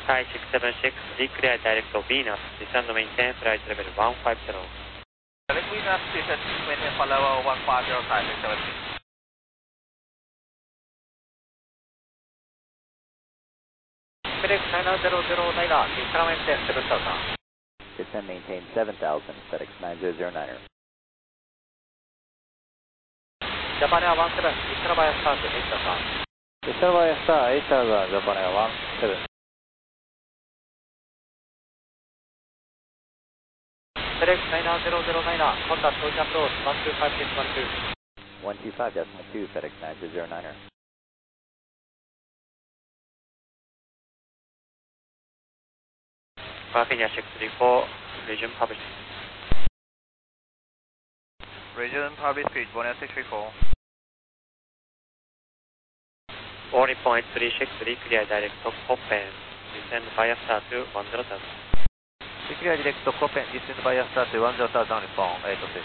Thai 676, declare direct of Venus, descend maintain flight level 150. Direct Venus, descend maintain flight level 150, Thai 676. FedEx 9009, descend maintain 7000. Descend maintain 7000, FedEx 9009er. Japan Air 17, descend via start 8000. Descend via star 8000, Japan Air 17. FedEx 9009, contact Ocean approach 125.12. 125.2, FedEx 9009er. Garfinia 634, region published. Region public speed 10634. Warning point 36, declare direct of Copen, descend via star to 10,000. Declare direct Copen, descend via star to 10,000, respond 826.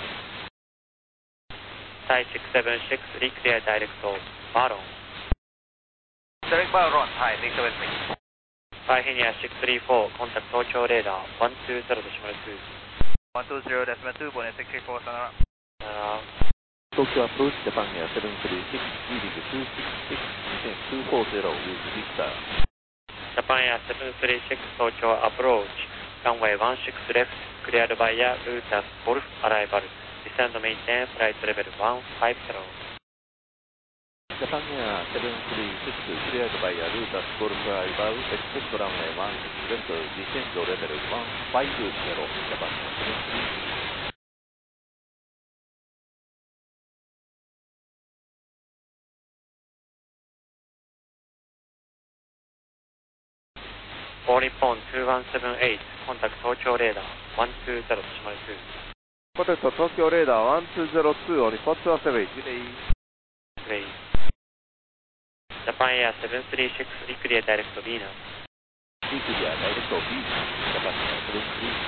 Thai 676, declare direct of Baron. Direct Baron, Thai 676. Garfinia 634, contact Tokyo radar 120.2. 120.2, 10634, Sonora. Tokyo approach, Japan Air 736, leading 266, maintain 240 with Victor. Japan Air 736, Tokyo approach, runway 16 left, cleared via Lutas Golf arrival, descend maintain flight level 150. Japan Air 736, cleared via Lutas Golf arrival, expect runway 16 left, descend level 150, Japan Air 736. Warning point 2178, contact Tokyo radar 120.2. Contact Tokyo radar 1202 on report to survey. Play. Japan Air 736, declare direct Venus. Declare direct Venus, Japan Air 736.